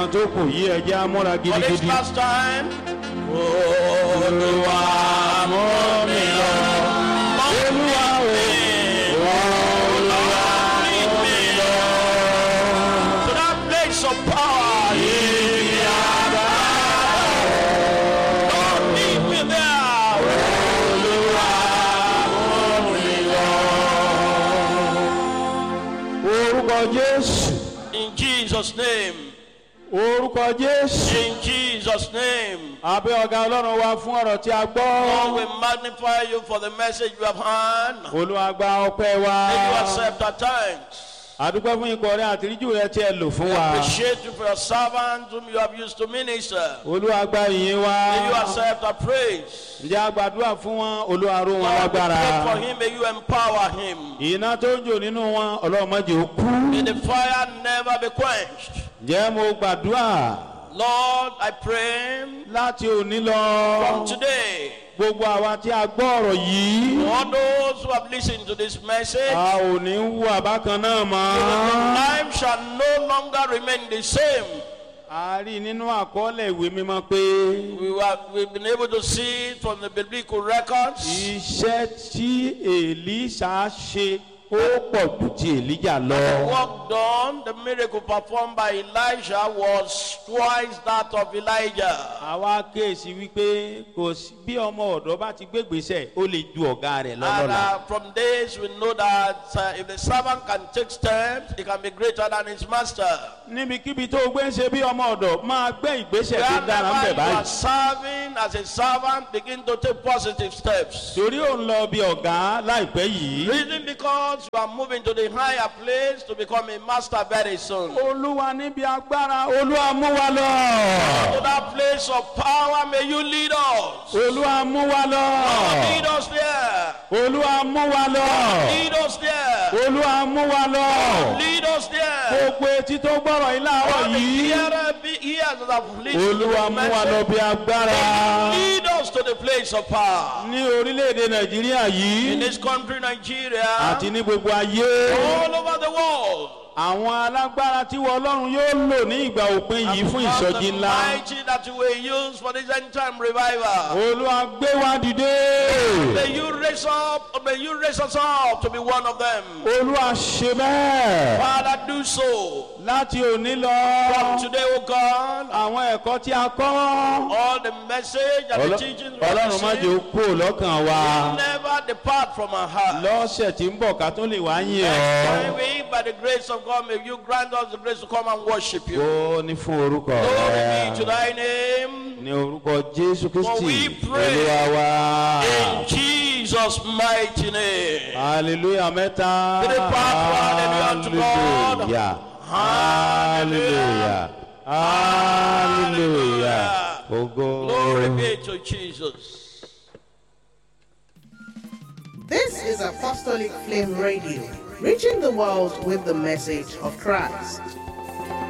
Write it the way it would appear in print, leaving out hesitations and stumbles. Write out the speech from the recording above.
For this last time, Olúwa mú mi lọ. Olúwa lead me to that place of power. Lord, lead me there. Olúwa mú mi lọ. In Jesus' name. In Jesus' name. Lord, we magnify you for the message you have heard. May you accept our thanks. We appreciate you for your servants whom you have used to minister. May you accept our praise. Lord, we pray for him. May you empower him. May the fire never be quenched. Lord, I pray from today, all those who have listened to this message, life shall no longer remain the same. We've been able to see it from the biblical records. The work done, the miracle performed by Elijah was twice that of Elijah. And from this we know that if the servant can take steps, he can be greater than his master. Wherever you are serving as a servant, begin to take positive steps. Reason because you are moving to the higher place to become a master very soon. To that place of power, may you lead us. Lord, lead us there. Lead us there. Lead us there. Lead us to the place of power. In this country, Nigeria, all over the world. Àwọn alágbára tí Ọlọ́run yóò lò ní ìgbà òpin yìí fún ìsọjí ńlá. Mighty that you will use for this end time revival. Olúwa gbé wa dìde. May you raise us up to be one of them. Olúwa ṣe bẹ́ẹ̀. Father, do so. Láti òní lọ. From today, O God. Àwọn ẹ̀kọ́ tí a kọ́. All the message and the teachings we Ọlọ́run má jẹ́ ó kúrò lọ́kàn wa. will never depart from our heart. Lọ́sẹ̀ tí ń bọ̀ ká tó lè wá yìn ọ́. Next time we, by the grace of God, may you grant us the grace to come and worship you. Ó ní fún orúkọ rẹ. Glory be to thy name. Ní orúkọ Jésù Kristi. For we pray Olúwa wa. in Jesus' mighty name. Hallelujah mẹ́ta. Hallelujah. Hallelujah. Hallelujah. Glory be to Jesus. This is Apostolic Flame Radio, reaching the world with the message of Christ.